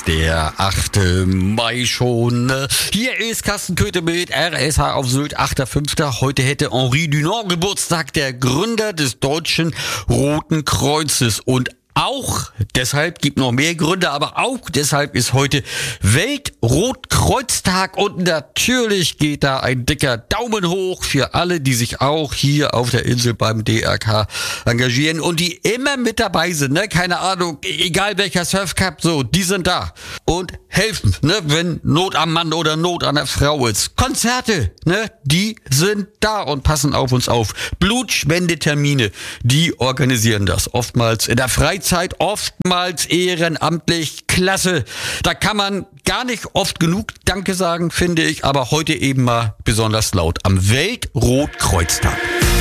ist der 8. Mai schon. Hier ist Carsten Köthe mit RSH auf Sylt, 8.5. Heute hätte Henri Dunant Geburtstag, der Gründer des Deutschen Roten Kreuzes. Und auch deshalb, gibt noch mehr Gründe, aber auch deshalb ist heute Weltrotkreuztag und natürlich geht da ein dicker Daumen hoch für alle, die sich auch hier auf der Insel beim DRK engagieren und die immer mit dabei sind, ne? Keine Ahnung, egal welcher Surfcup, so, die sind da und helfen, ne? Wenn Not am Mann oder Not an der Frau ist. Konzerte, ne? Die sind da und passen auf uns auf. Blutspendetermine, die organisieren das. Oftmals in der Freizeit, oftmals ehrenamtlich, klasse. Da kann man gar nicht oft genug Danke sagen, finde ich, aber heute eben mal besonders laut am Weltrotkreuztag.